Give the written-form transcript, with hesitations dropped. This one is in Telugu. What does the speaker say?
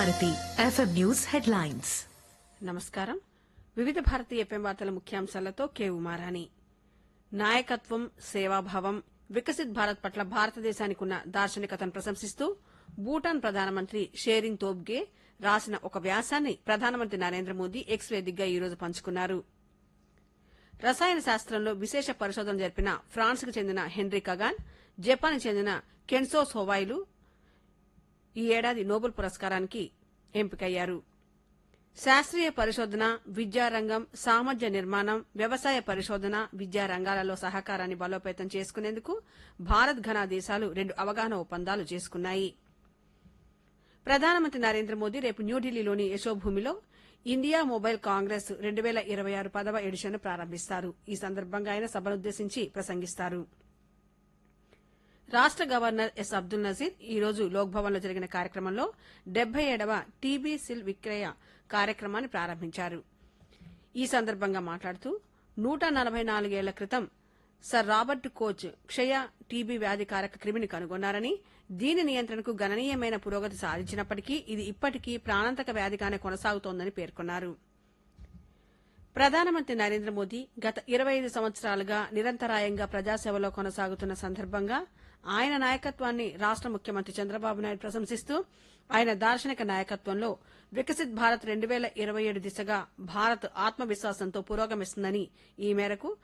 Bharati FM news headlines. నమస్కారం. వివిధ భారతీయ ఎఫ్ఎం వార్తల ముఖ్యాంశాలతో కె ఉమారాణి. నాయకత్వం, సేవాభావం, వికసిత్ భారత్ పట్ల భారతదేశానికి ఉన్న దార్శనికతను ప్రశంసిస్తూ భూటాన్ ప్రధానమంత్రి షేరింగ్ తోబ్గే రాసిన ఒక వ్యాసాన్ని ప్రధానమంత్రి నరేంద్ర మోదీ ఎక్స్ వేదికగా ఈరోజు పంచుకున్నారు. రసాయన శాస్త్రంలో విశేష పరిశోధన జరిపిన ఫ్రాన్స్కు చెందిన హెన్రీ కగాన్, జపాన్కు చెందిన కెన్సో సోవాయిలు ఈ ఏడాది నోబెల్ పురస్కారానికి ఎంపికయ్యారు. శాస్త్రీయ పరిశోధన, విద్యారంగం, సామర్థ్య నిర్మాణం, వ్యవసాయ పరిశోధన, విద్యా రంగాలలో సహకారాన్ని బలోపేతం చేసుకునేందుకు భారత్, ఘనా దేశాలు 2 అవగాహన ఒప్పందాలు చేసుకున్నాయి. ప్రధానమంత్రి నరేంద్ర మోదీ రేపు న్యూఢిల్లీలోని యశోభూమిలో ఇండియా మొబైల్ కాంగ్రెస్ 2026 10వ ఎడిషన్ను ప్రారంభిస్తారు. ఈ సందర్భంగా ఆయన సభనుద్దేశించి ప్రసంగిస్తారు. రాష్ట గవర్నర్ ఎస్ అబ్దుల్ నజీర్ ఈ రోజు లోక్భవన్లో జరిగిన కార్యక్రమంలో 77వ టీబీ సిల్ విక్రయ కార్యక్రమాన్ని ప్రారంభించారు. ఈ సందర్భంగా మాట్లాడుతూ 144 ఏళ్ల క్రితం సర్ రాబర్ట్ కోచ్ క్షయ టీబీ వ్యాధికారక క్రిమిని కనుగొన్నారని, దీని నియంత్రణకు గణనీయమైన పురోగతి సాధించినప్పటికీ ఇది ఇప్పటికీ ప్రాణాంతక వ్యాధిగానే కొనసాగుతోందని పేర్కొన్నారు. ప్రధానమంత్రి నరేంద్ర మోదీ గత 25 సంవత్సరాలుగా నిరంతరాయంగా ప్రజాసేవలో కొనసాగుతున్న సందర్భంగా ఆయన నాయకత్వాన్ని రాష్ట ముఖ్యమంత్రి చంద్రబాబు నాయుడు ప్రశంసిస్తూ ఆయన దార్శనిక నాయకత్వంలో వికసిత్ భారత్ 2027 దిశగా భారత్ ఆత్మవిశ్వాసంతో పురోగమిస్తుందని, ఈ మేరకు